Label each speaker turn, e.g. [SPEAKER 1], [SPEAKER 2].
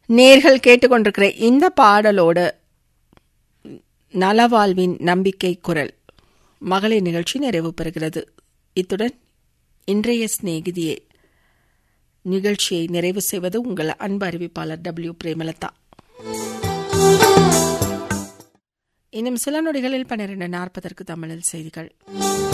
[SPEAKER 1] நேர்கள் கேட்டுக்கொண்டிருக்கிற இந்த பாடலோடு நலவாழ்வின் நம்பிக்கை குரல் மகளிர் நிகழ்ச்சி நிறைவு பெறுகிறது. இத்துடன் இன்றைய சிநேகிதியே நிகழ்ச்சியை நிறைவு செய்வது உங்கள் அன்பு அறிவிப்பாளர் W. பிரேமலதா. இன்னும் சில நொடிகளில் 12:40 தமிழில் செய்திகள்.